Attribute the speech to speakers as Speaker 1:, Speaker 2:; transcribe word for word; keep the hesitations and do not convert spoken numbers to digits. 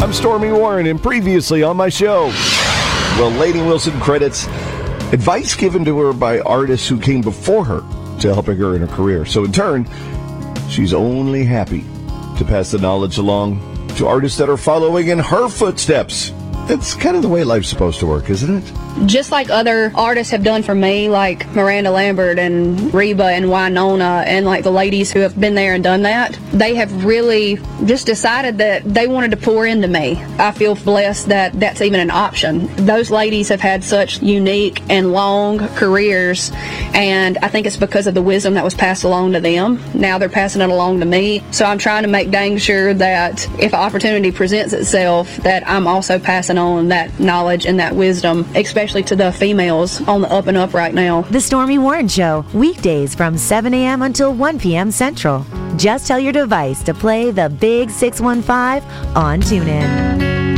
Speaker 1: I'm Stormy Warren, and previously on my show, well, Lainey Wilson credits advice given to her by artists who came before her to helping her in her career. So in turn, she's only happy to pass the knowledge along to artists that are following in her footsteps. That's kind of the way life's supposed to work, isn't it?
Speaker 2: Just like other artists have done for me, like Miranda Lambert and Reba and Wynonna, and like the ladies who have been there and done that, they have really just decided that they wanted to pour into me. I feel blessed that that's even an option. Those ladies have had such unique and long careers, and I think it's because of the wisdom that was passed along to them. Now they're passing it along to me. So I'm trying to make dang sure that if an opportunity presents itself, that I'm also passing on that knowledge and that wisdom, especially to the females on the up and up right now.
Speaker 3: The Stormy Warren Show, weekdays from seven a.m. until one p.m. Central. Just tell your device to play the Big six one five on TuneIn.